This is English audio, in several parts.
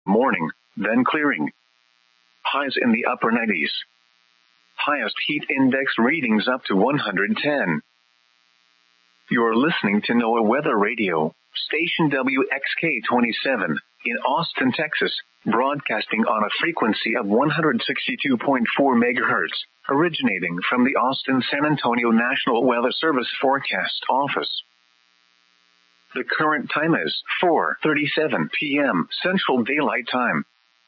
morning, then clearing. Highs in the upper 90s. Highest heat index readings up to 110. You're listening to NOAA Weather Radio, station WXK-27, in Austin, Texas, broadcasting on a frequency of 162.4 megahertz, originating from the Austin-San Antonio National Weather Service Forecast Office. The current time is 4:37 p.m. Central Daylight Time.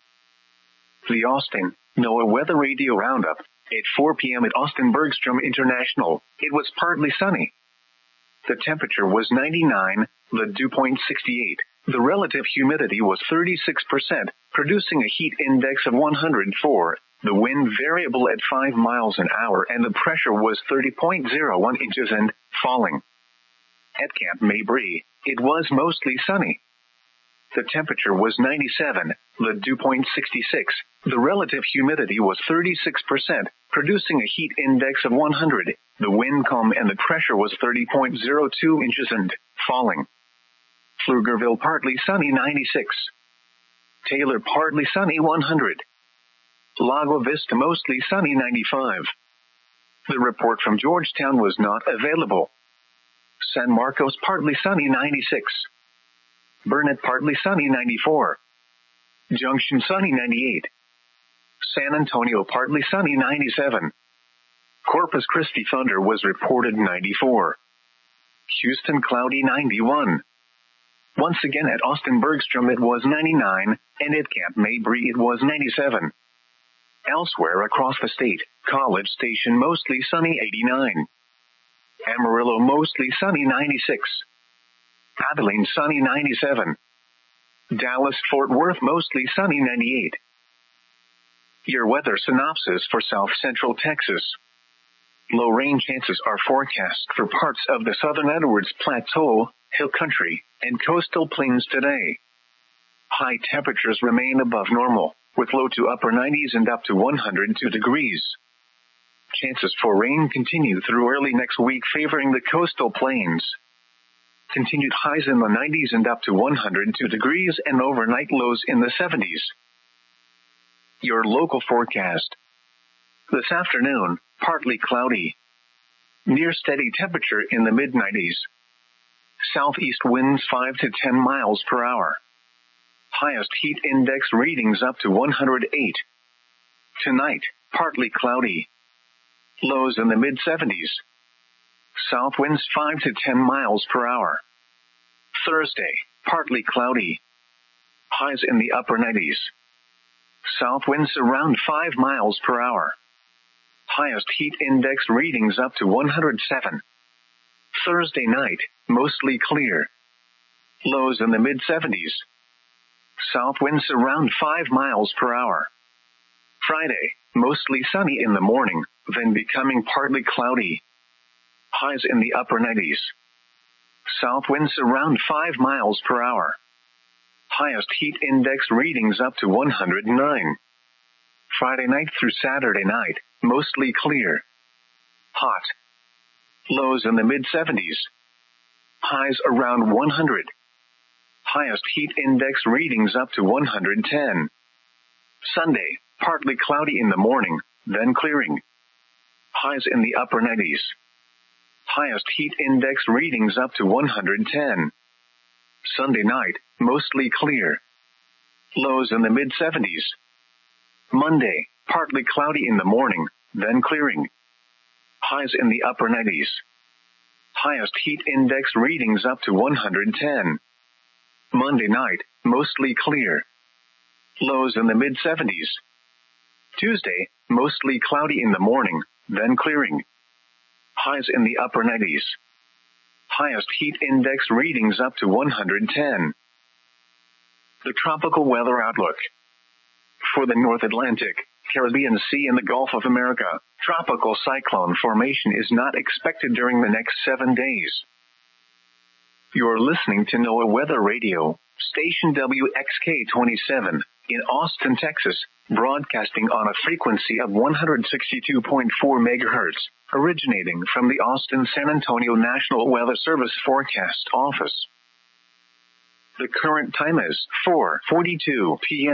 The Austin NOAA Weather Radio Roundup. At 4 p.m. at Austin Bergstrom International, it was partly sunny. The temperature was 99, the dew point 68. The relative humidity was 36%, producing a heat index of 104. The wind variable at 5 miles an hour and the pressure was 30.01 inches and falling. At Camp Mabry, it was mostly sunny. The temperature was 97, the dew point 66. The relative humidity was 36%, producing a heat index of 100. The wind calm and the pressure was 30.02 inches and falling. Pflugerville partly sunny 96. Taylor partly sunny 100. Lago Vista mostly sunny 95. The report from Georgetown was not available. San Marcos partly sunny 96. Burnett partly sunny 94. Junction sunny 98. San Antonio partly sunny 97. Corpus Christi thunder was reported 94. Houston cloudy 91. Once again at Austin Bergstrom it was 99, and at Camp Mabry it was 97. Elsewhere across the state, College Station mostly sunny 89. Amarillo mostly sunny 96. Abilene sunny 97. Dallas-Fort Worth mostly sunny 98. Your weather synopsis for South Central Texas. Low rain chances are forecast for parts of the southern Edwards Plateau, Hill Country, and coastal plains today. High temperatures remain above normal, with low to upper 90s and up to 102 degrees. Chances for rain continue through early next week, favoring the coastal plains. Continued highs in the 90s and up to 102 degrees and overnight lows in the 70s. Your local forecast. This afternoon, partly cloudy. Near steady temperature in the mid-90s. Southeast winds 5 to 10 miles per hour. Highest heat index readings up to 108. Tonight, partly cloudy. Lows in the mid-70s. South winds 5 to 10 miles per hour. Thursday, partly cloudy. Highs in the upper 90s. South winds around 5 miles per hour. Highest heat index readings up to 107. Thursday night, mostly clear. Lows in the mid-70s. South winds around 5 miles per hour. Friday, mostly sunny in the morning, then becoming partly cloudy. Highs in the upper 90s. South winds around 5 miles per hour. Highest heat index readings up to 109. Friday night through Saturday night, mostly clear. Hot. Lows in the mid-70s. Highs around 100. Highest heat index readings up to 110. Sunday, partly cloudy in the morning, then clearing. Highs in the upper 90s. Highest heat index readings up to 110. Sunday night, mostly clear. Lows in the mid-70s. Monday, partly cloudy in the morning, then clearing. Highs in the upper 90s. Highest heat index readings up to 110. Monday night, mostly clear. Lows in the mid-70s. Tuesday, mostly cloudy in the morning, then clearing. Highs in the upper 90s. Highest heat index readings up to 110. The tropical weather outlook. For the North Atlantic, Caribbean Sea and the Gulf of America, tropical cyclone formation is not expected during the next 7 days. You're listening to NOAA Weather Radio, station WXK-27, in Austin, Texas, broadcasting on a frequency of 162.4 megahertz, originating from the Austin-San Antonio National Weather Service Forecast Office. The current time is 4:42 p.m.